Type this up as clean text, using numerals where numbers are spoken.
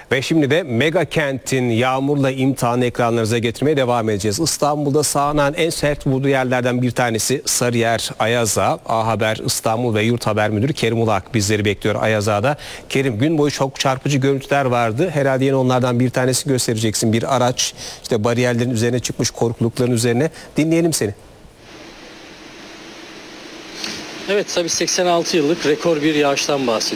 Ve şimdi de mega kentin yağmurla imtihanı ekranlarınıza getirmeye devam edeceğiz. İstanbul'da sağanan en sert vurduğu yerlerden bir tanesi Sarıyer, Ayaza. A Haber İstanbul ve Yurt Haber Müdürü Kerim Ulak bizleri bekliyor Ayaza'da. Kerim, gün boyu çok çarpıcı görüntüler vardı. Herhalde yine onlardan bir tanesi göstereceksin. Bir araç işte bariyerlerin üzerine çıkmış, korkulukların üzerine. Dinleyelim seni. Evet, tabii 86 yıllık rekor bir yağıştan bahsediyoruz.